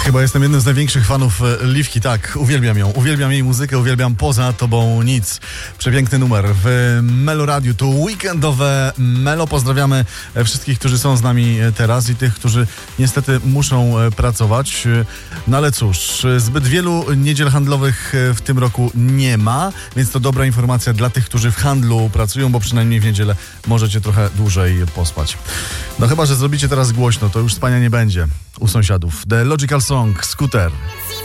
Chyba jestem jednym z największych fanów Liwki, tak, uwielbiam ją, uwielbiam jej muzykę, uwielbiam Poza Tobą Nic. Przepiękny numer w Melo Radiu, to weekendowe Melo. Pozdrawiamy wszystkich, którzy są z nami teraz i tych, którzy niestety muszą pracować. No ale cóż, zbyt wielu niedziel handlowych w tym roku nie ma, więc to dobra informacja dla tych, którzy w handlu pracują, bo przynajmniej w niedzielę możecie trochę dłużej pospać. No chyba że zrobicie teraz głośno, to już spania nie będzie u sąsiadów. The Logical Song, Scooter.